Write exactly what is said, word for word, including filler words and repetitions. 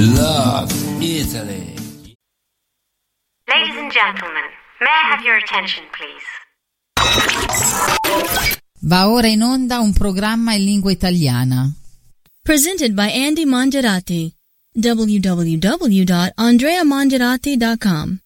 Love Italy. Ladies and gentlemen, may I have your attention, please? Va ora in onda un programma in lingua italiana. Presented by Andy Mongerati. w w w dot andrea mongerati dot com